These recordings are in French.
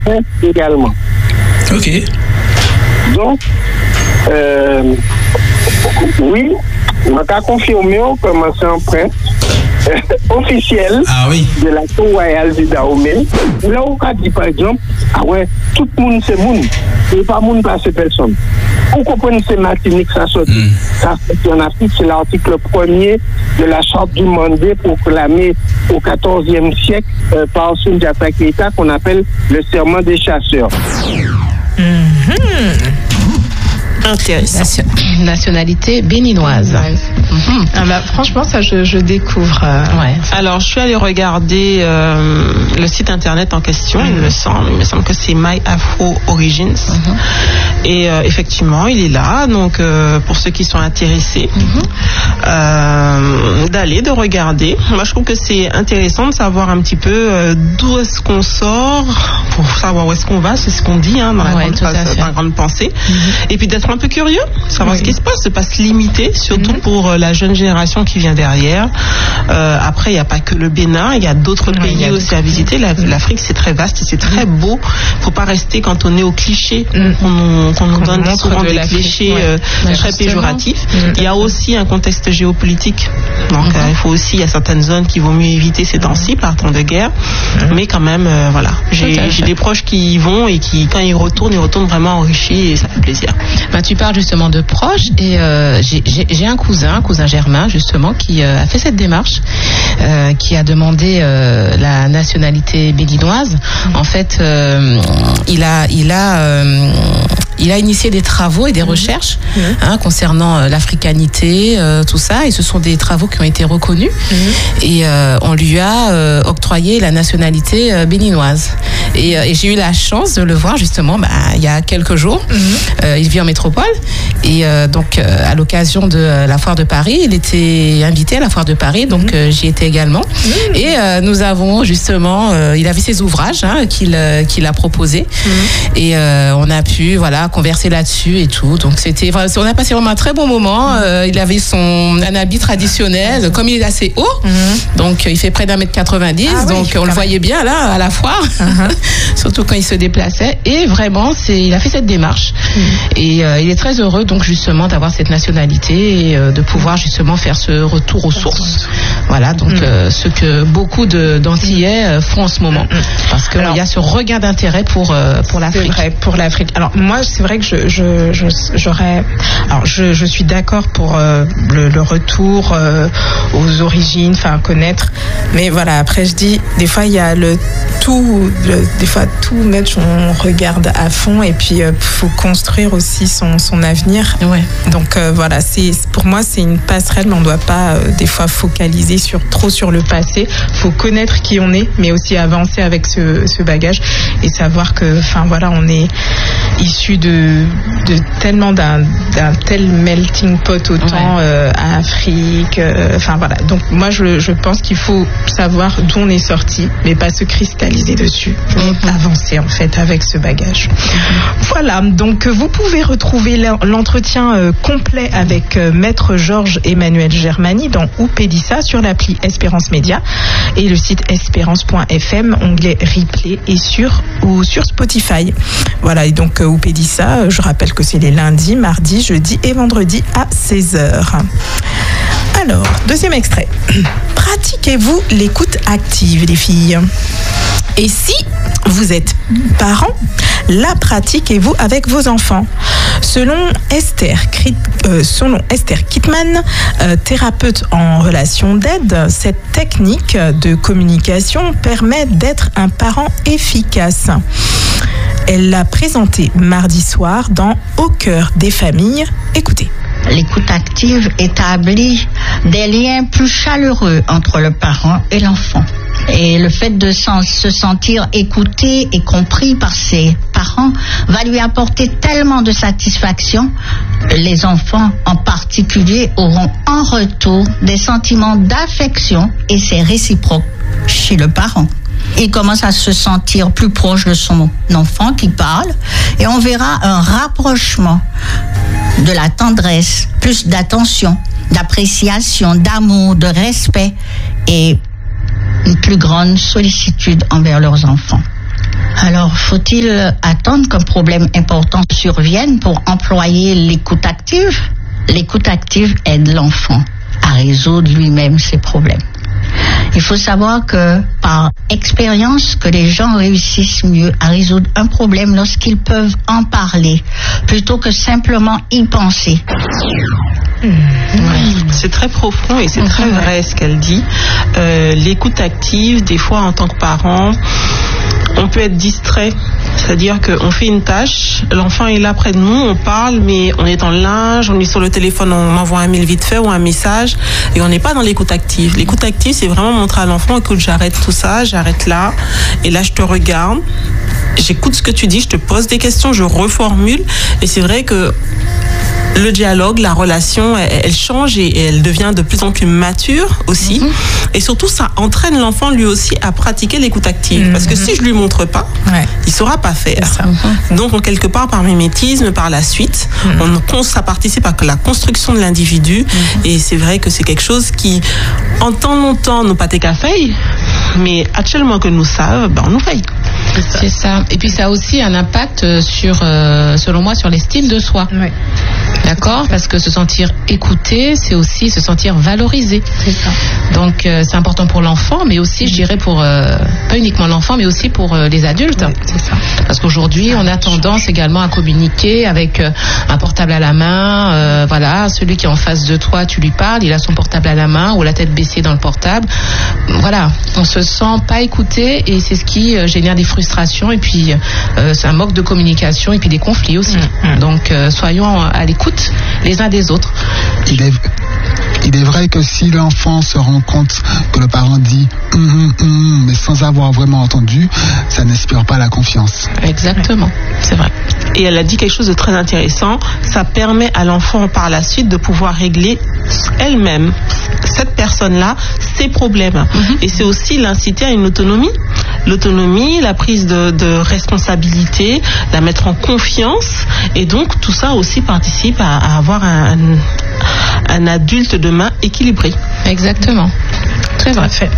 prince également. Ok. Donc, oui, on a confirmé comme un prince officiel de la Cour royale du Dahomey. Là, on a dit par exemple, ah ouais, tout le monde c'est monde, et pas monde pas ces personnes. Vous comprenez, c'est Martinique, ça sort en Afrique, c'est l'article 1er de la Charte du Mandé proclamée au XIVe siècle par Soundiata Keita qu'on appelle le serment des chasseurs. Intéressant. Nationalité béninoise. Ah bah, franchement, ça, je découvre. Alors, je suis allée regarder le site internet en question. Il me semble que c'est My Afro Origins. Et effectivement, il est là. Donc, pour ceux qui sont intéressés, d'aller, de regarder. Moi, je trouve que c'est intéressant de savoir un petit peu d'où est-ce qu'on sort, pour savoir où est-ce qu'on va. C'est ce qu'on dit dans la grande pensée. Et puis d'être un peu curieux, savoir ce qui se passe, de ne pas se limiter, surtout pour la jeune génération qui vient derrière. Après, il n'y a pas que le Bénin, il y a d'autres pays aussi à visiter. L'Afrique, c'est très vaste, c'est très beau. Il ne faut pas rester cantonné aux clichés qu'on nous donne souvent, des clichés très péjoratifs. Il y a aussi un contexte géopolitique. Donc, il y a certaines zones qu'il vaut mieux éviter ces temps-ci, par temps de guerre. Mais quand même, voilà. J'ai des proches qui y vont et qui, quand ils retournent vraiment enrichis et ça fait plaisir. Tu parles justement de proches et j'ai un cousin Germain justement qui a fait cette démarche, qui a demandé la nationalité béninoise. En fait, il a initié des travaux et des recherches concernant l'africanité, tout ça, et ce sont des travaux qui ont été reconnus et on lui a octroyé la nationalité béninoise. Et j'ai eu la chance de le voir justement il y a quelques jours. Il vit en métropole et donc à l'occasion de la foire de Paris, il était invité à la foire de Paris, donc j'y étais également. Et nous avons justement, il a vu ses ouvrages qu'il a proposés et on a pu converser là-dessus et tout. Donc on a passé vraiment un très bon moment. Il avait un habit traditionnel, comme il est assez haut, donc il fait près d'1m90, donc on le voyait bien là à la foire, surtout quand il se déplaçait. Et vraiment, il a fait cette démarche et il est très heureux donc justement d'avoir cette nationalité et de pouvoir justement faire ce retour aux sources. Voilà, donc ce que beaucoup d'Antillais font en ce moment, parce qu'il y a ce regain d'intérêt pour l'Afrique. C'est vrai, pour l'Afrique. Alors moi, c'est vrai que je suis d'accord pour le retour aux origines, connaître. Mais voilà, après je dis, des fois il y a des fois tout mettre, on regarde à fond et puis faut construire aussi son avenir. Donc voilà, pour moi c'est une passerelle, mais on ne doit pas des fois focaliser trop sur le passé. Faut connaître qui on est, mais aussi avancer avec ce bagage et savoir que on est issu de tellement d'un tel melting pot autant Afrique, donc moi je pense qu'il faut savoir d'où on est sorti, mais pas se cristalliser dessus, mais avancer en fait avec ce bagage. Voilà, donc vous pouvez retrouver l'entretien complet avec Maître Georges Emmanuel Germani dans Oupédissa sur l'appli Espérance Média et le site espérance.fm, onglet replay et sur Spotify. Voilà, et donc Oupédissa, je rappelle que c'est les lundis, mardis, jeudis et vendredis à 16h. Alors, deuxième extrait. Pratiquez-vous l'écoute active, les filles? Et si vous êtes parents, la pratiquez-vous avec vos enfants? Selon Esther Kittman, thérapeute en relation d'aide, cette technique de communication permet d'être un parent efficace. Elle l'a présentée mardi soir dans Au cœur des familles. Écoutez. L'écoute active établit des liens plus chaleureux entre le parent et l'enfant. Et le fait de se sentir écouté et compris par ses parents va lui apporter tellement de satisfaction. Les enfants en particulier auront en retour des sentiments d'affection et c'est réciproque chez le parent. Il commence à se sentir plus proche de son enfant qui parle et on verra un rapprochement de la tendresse, plus d'attention, d'appréciation, d'amour, de respect et une plus grande sollicitude envers leurs enfants. Alors, faut-il attendre qu'un problème important survienne pour employer l'écoute active? L'écoute active aide l'enfant à résoudre lui-même ses problèmes. Il faut savoir que par expérience que les gens réussissent mieux à résoudre un problème lorsqu'ils peuvent en parler plutôt que simplement y penser. C'est très profond et c'est très vrai ce qu'elle dit. L'écoute active, des fois en tant que parent, on peut être distrait. C'est-à-dire qu'on fait une tâche, l'enfant est là près de nous, on parle, mais on est dans le linge, on est sur le téléphone, on envoie un mail vite fait ou un message, et on n'est pas dans l'écoute active. L'écoute active, c'est vraiment montrer à l'enfant, écoute, j'arrête tout ça, j'arrête là, et là je te regarde, j'écoute ce que tu dis, je te pose des questions, je reformule, et c'est vrai que le dialogue, la relation, elle change et elle devient de plus en plus mature aussi. Et surtout, ça entraîne l'enfant lui aussi à pratiquer l'écoute active. Parce que si je lui montre pas, il saura pas faire. Donc, quelque part, par mimétisme, par la suite, ça participe à la construction de l'individu. Et c'est vrai que c'est quelque chose qui, en temps longtemps, nous pas qu'à faire, mais actuellement que nous savons, on nous fait. C'est ça. Et puis ça a aussi un impact sur, selon moi, sur l'estime de soi. D'accord ? Parce que se sentir écouté, c'est aussi se sentir valorisé. C'est ça. Donc c'est important pour l'enfant, mais aussi, je dirais, pour pas uniquement l'enfant, mais aussi pour les adultes. Oui, c'est ça. Parce qu'aujourd'hui, on a tendance également à communiquer avec un portable à la main. Voilà, celui qui est en face de toi, tu lui parles, il a son portable à la main ou la tête baissée dans le portable. Voilà, on se sent pas écouté et c'est ce qui génère des frustrations et puis c'est un manque de communication et puis des conflits aussi. Donc soyons à l'écoute les uns des autres. Il est vrai que si l'enfant se rend compte que le parent dit mais sans avoir vraiment entendu, ça n'inspire pas la confiance. Exactement, c'est vrai. Et elle a dit quelque chose de très intéressant, ça permet à l'enfant par la suite de pouvoir régler elle-même, cette personne-là, ses problèmes. Et c'est aussi l'inciter à une autonomie. L'autonomie, la prise de responsabilité, la mettre en confiance. Et donc, tout ça aussi participe à avoir un adulte demain équilibré. Exactement. Très vrai. Fait.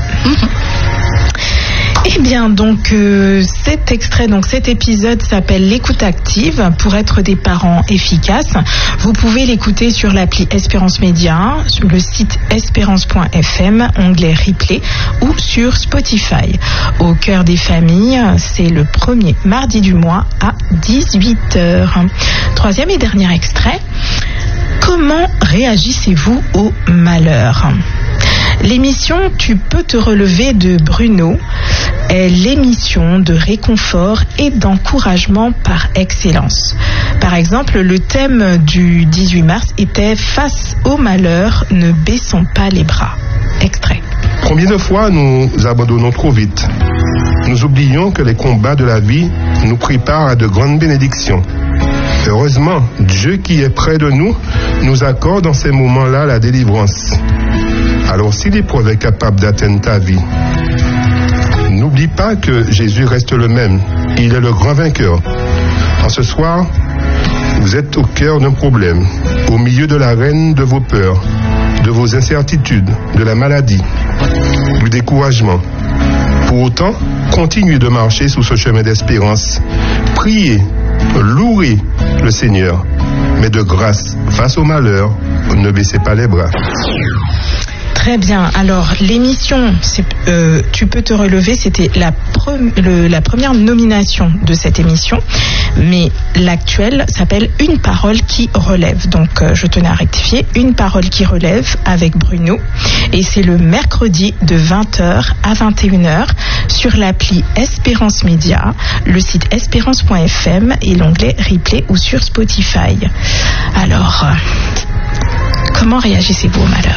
Eh bien, donc, cet extrait, donc cet épisode s'appelle l'écoute active pour être des parents efficaces. Vous pouvez l'écouter sur l'appli Espérance Média, sur le site espérance.fm, onglet replay ou sur Spotify. Au cœur des familles, c'est le premier mardi du mois à 18h. Troisième et dernier extrait. Comment réagissez-vous au malheur ? L'émission Tu peux te relever de Bruno est l'émission de réconfort et d'encouragement par excellence. Par exemple, le thème du 18 mars était « Face au malheur, ne baissons pas les bras ». Extrait. Combien de fois nous abandonnons trop vite ? Nous oublions que les combats de la vie nous préparent à de grandes bénédictions. Heureusement, Dieu qui est près de nous nous accorde dans ces moments-là la délivrance. Alors si l'épreuve est capable d'atteindre ta vie, n'oublie pas que Jésus reste le même. Il est le grand vainqueur. En ce soir, vous êtes au cœur d'un problème, au milieu de l'arène de vos peurs, de vos incertitudes, de la maladie, du découragement. Pour autant, continuez de marcher sur ce chemin d'espérance. Priez, louez le Seigneur. Mais de grâce, face au malheur, ne baissez pas les bras. Très bien. Alors, l'émission Tu peux te relever, c'était la première nomination de cette émission. Mais l'actuelle s'appelle Une parole qui relève. Donc, je tenais à rectifier. Une parole qui relève avec Bruno. Et c'est le mercredi de 20h à 21h sur l'appli Espérance Média, le site espérance.fm et l'onglet replay ou sur Spotify. Alors, comment réagissez-vous au malheur ?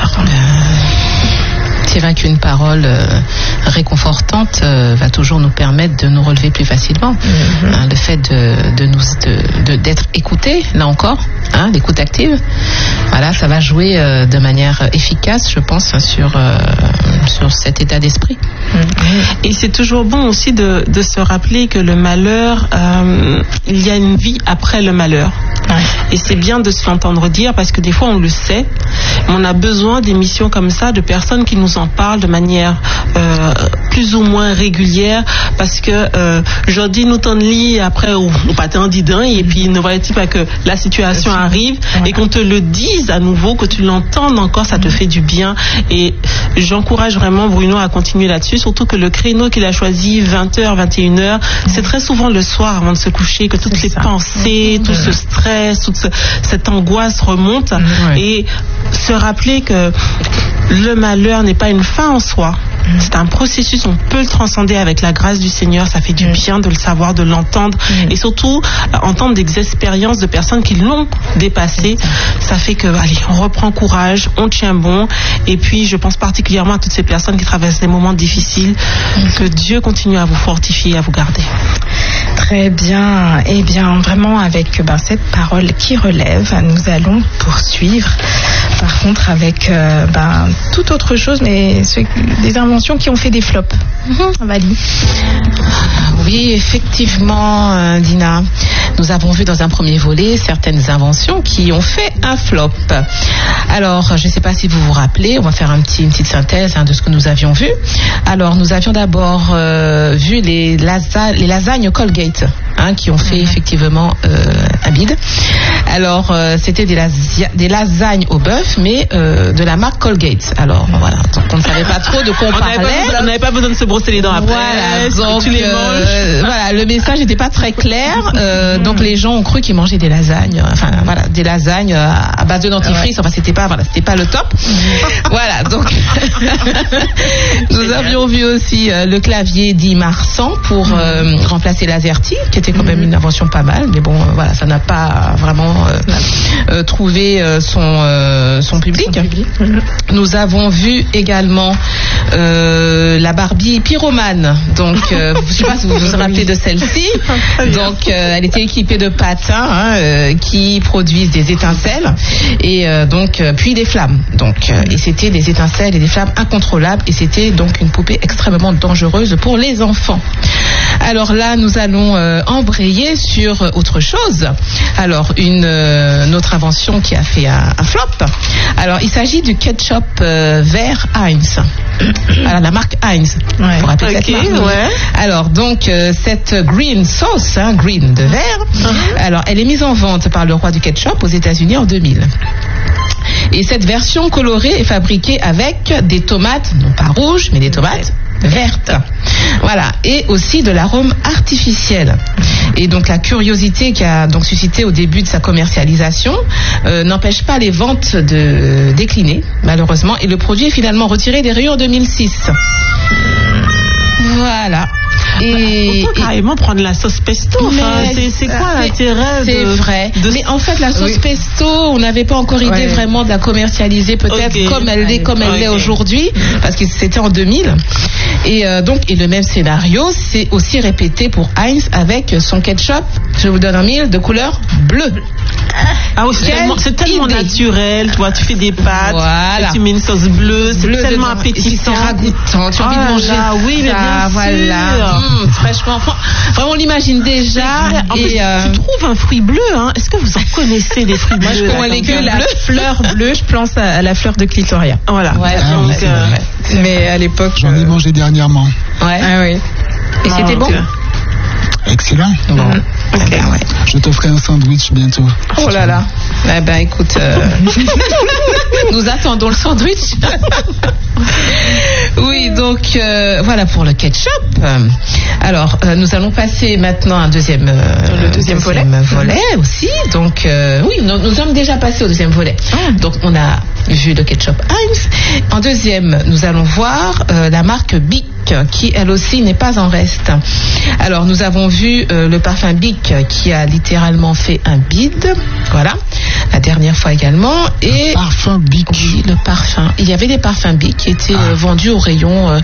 C'est vrai qu'une parole réconfortante va toujours nous permettre de nous relever plus facilement. Le fait d'être écouté, là encore, l'écoute active, voilà, ça va jouer de manière efficace, je pense, sur cet état d'esprit. Et c'est toujours bon aussi de se rappeler que le malheur, il y a une vie après le malheur. Et c'est bien de se l'entendre dire parce que des fois on le sait, mais on a besoin d'émissions comme ça, de personnes qui nous en parlent de manière plus ou moins régulière, parce que Jordi nous t'en lit après ou pas t'en dit d'un, et puis ne voyait-il pas que la situation arrive et qu'on te le dise à nouveau, que tu l'entendes encore, ça te fait du bien. Et j'encourage vraiment Bruno à continuer là-dessus, surtout que le créneau qu'il a choisi, 20h, 21h, c'est très souvent le soir avant de se coucher que toutes les pensées, tout ce stress, toute cette angoisse remonte, et se rappeler que le malheur n'est pas une fin en soi. C'est un processus, on peut le transcender avec la grâce du Seigneur. Ça fait du bien de le savoir, de l'entendre, et surtout entendre des expériences de personnes qui l'ont dépassé. Ça fait que, allez, on reprend courage, on tient bon. Et puis, je pense particulièrement à toutes ces personnes qui traversent des moments difficiles. Que Dieu continue à vous fortifier, à vous garder. Très bien. Eh bien, vraiment, avec cette parole qui relève, nous allons poursuivre. Par contre, avec toute autre chose, mais des inventions qui ont fait des flops. Valie. Oui, effectivement, Dina. Nous avons vu dans un premier volet certaines inventions qui ont fait un flop. Alors, je ne sais pas si vous vous rappelez, on va faire une petite synthèse de ce que nous avions vu. Alors, nous avions d'abord vu les lasagnes Colgate, qui ont fait effectivement un bide. Alors, c'était des lasagnes au bœuf, mais de la marque Colgate. Alors, voilà, donc on ne savait pas trop de quoi on parlait. On n'avait pas besoin de se brosser les dents après. Voilà, donc, voilà, le message n'était pas très clair. Donc, les gens ont cru qu'ils mangeaient des lasagnes. Enfin, voilà, des lasagnes à base de dentifrice. Enfin, c'était pas le top. Voilà, donc nous avions vu aussi le clavier dit Marsan pour remplacer l'AZERTY, qui était quand même une invention pas mal, mais bon, voilà, ça n'a pas vraiment trouvé son public. Nous avons vu également la Barbie pyromane. Donc, je ne sais pas si vous vous rappelez de celle-ci. Donc, elle était équipée de patins qui produisent des étincelles et donc puis des flammes. Donc, et c'était des étincelles et des flammes incontrôlables, et c'était donc une poupée extrêmement dangereuse pour les enfants. Alors là, nous allons embrayer sur autre chose. Alors, une autre invention qui a fait un flop. Alors, il s'agit du ketchup vert Heinz. Alors, la marque Heinz. Ouais. Pour rappeler cette marque. Ouais. Alors, donc, cette green sauce, green de vert, alors, elle est mise en vente par le roi du ketchup aux États-Unis en 2000. Et cette version colorée est fabriquée avec des tomates, non pas rouges, mais des tomates vertes. Voilà, et aussi de l'arôme artificiel. Et donc la curiosité qui a donc suscité au début de sa commercialisation n'empêche pas les ventes de décliner, malheureusement, et le produit est finalement retiré des rayons en 2006. Voilà. Et on peut carrément prendre la sauce pesto. C'est quoi l'intérêt C'est vrai. Mais en fait, la sauce pesto, on n'avait pas encore idée vraiment de la commercialiser, peut-être comme elle l'est aujourd'hui, parce que c'était en 2000. Et donc, et le même scénario, c'est aussi répété pour Heinz avec son ketchup. Je vous donne un mille de couleur bleue. Ah oui, c'est tellement naturel. Toi, tu fais des pâtes, voilà. Tu mets une sauce bleue, c'est tellement appétissant, c'est ragoûtant. Tu as envie de manger ça. Oui, mais bien voilà. Fraîchement, vraiment, on l'imagine déjà. Et tu trouves un fruit bleu, Est-ce que vous en connaissez des fruits bleus? Moi, je connais que la fleur bleue. Je pense à la fleur de clitoria. Voilà. Ouais, mais à l'époque, j'en ai mangé dernièrement. Ouais. Ah oui. Et c'était bon. Excellent. Bon. Okay, ouais. Je te ferai un sandwich bientôt. Oh là là. Eh ben écoute, nous attendons le sandwich. Oui, donc voilà pour le ketchup. Alors, nous allons passer maintenant à le deuxième volet aussi. Donc, oui, nous sommes déjà passés au deuxième volet. Donc, on a vu le ketchup Heinz. En deuxième, nous allons voir la marque Bic, qui elle aussi n'est pas en reste. Alors, nous avons vu le parfum Bic qui a littéralement fait un bide. Voilà. La dernière fois également. Et le parfum Bic. Oui, le parfum. Il y avait des parfums Bic qui étaient vendus au rayon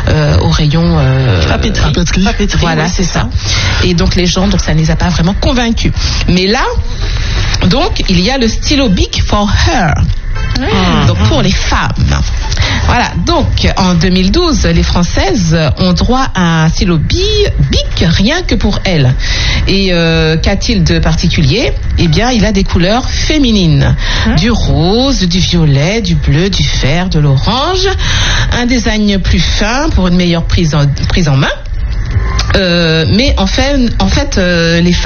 papeterie. Voilà, c'est ça. Et donc les gens, ça ne les a pas vraiment convaincus. Mais là, donc, il y a le stylo Bic for her. Donc pour les femmes. Voilà, donc en 2012, les Françaises ont droit à un stylo Bic rien que pour elles. Et qu'a-t-il de particulier ? Eh bien, il a des couleurs féminines. Du rose, du violet, du bleu, du vert, de l'orange. Un design plus fin pour une meilleure prise en main. Mais en fait, les